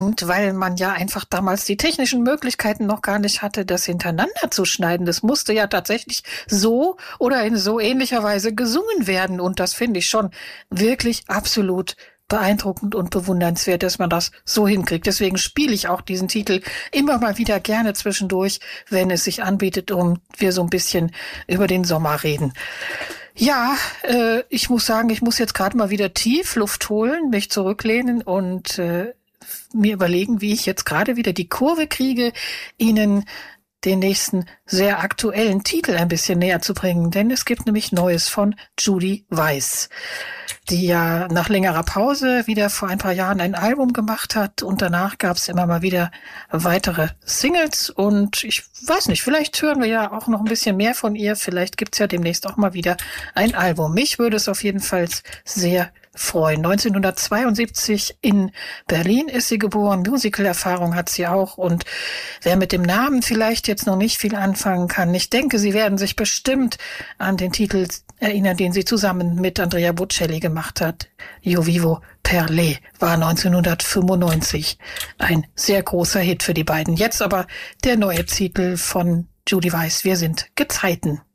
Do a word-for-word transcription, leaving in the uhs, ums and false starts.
Und weil man ja einfach damals die technischen Möglichkeiten noch gar nicht hatte, das hintereinander zu schneiden. Das musste ja tatsächlich so oder in so ähnlicher Weise gesungen werden. Und das finde ich schon wirklich absolut beeindruckend und bewundernswert, dass man das so hinkriegt. Deswegen spiele ich auch diesen Titel immer mal wieder gerne zwischendurch, wenn es sich anbietet, um wir so ein bisschen über den Sommer reden. Ja, äh, ich muss sagen, ich muss jetzt gerade mal wieder tief Luft holen, mich zurücklehnen und äh, mir überlegen, wie ich jetzt gerade wieder die Kurve kriege, Ihnen den nächsten sehr aktuellen Titel ein bisschen näher zu bringen. Denn es gibt nämlich Neues von Judy Weiss, die ja nach längerer Pause wieder vor ein paar Jahren ein Album gemacht hat. Und danach gab es immer mal wieder weitere Singles. Und ich weiß nicht, vielleicht hören wir ja auch noch ein bisschen mehr von ihr. Vielleicht gibt's ja demnächst auch mal wieder ein Album. Mich würde es auf jeden Fall sehr freuen. neunzehnhundertzweiundsiebzig in Berlin ist sie geboren. Musical-Erfahrung hat sie auch. Und wer mit dem Namen vielleicht jetzt noch nicht viel anfangen kann, ich denke, Sie werden sich bestimmt an den Titel erinnern, den sie zusammen mit Andrea Bocelli gemacht hat. Io vivo per lei war neunzehnhundertfünfundneunzig ein sehr großer Hit für die beiden. Jetzt aber der neue Titel von Judy Weiss. Wir sind Gezeiten.